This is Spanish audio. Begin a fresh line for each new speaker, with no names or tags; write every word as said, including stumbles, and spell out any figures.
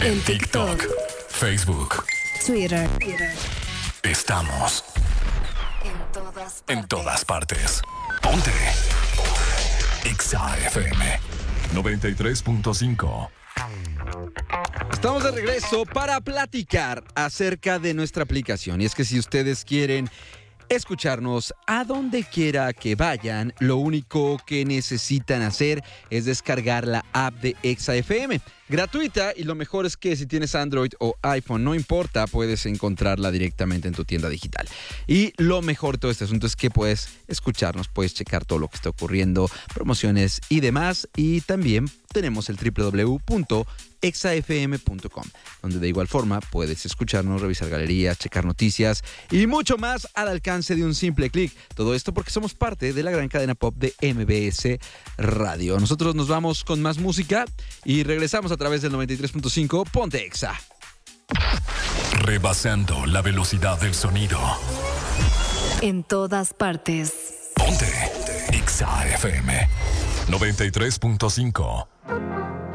En TikTok, Facebook,
Twitter.
Estamos
En todas partes.
en todas partes. Ponte Exa F M noventa y tres punto cinco.
Estamos de regreso para platicar acerca de nuestra aplicación. Y es que si ustedes quieren escucharnos a donde quiera que vayan, lo único que necesitan hacer es descargar la app de Exa F M. Gratuita, y lo mejor es que si tienes Android o iPhone, no importa, puedes encontrarla directamente en tu tienda digital. Y lo mejor de todo este asunto es que puedes escucharnos, puedes checar todo lo que está ocurriendo, promociones y demás. Y también tenemos el doble u doble u doble u punto exa f m punto com, donde de igual forma puedes escucharnos, revisar galerías, checar noticias y mucho más al alcance de un simple clic. Todo esto porque somos parte de la gran cadena pop de M B S Radio. Nosotros nos vamos con más música y regresamos a través del noventa y tres punto cinco. Ponte Exa.
Rebasando la velocidad del sonido.
En todas partes.
Ponte Exa F M noventa y tres punto cinco.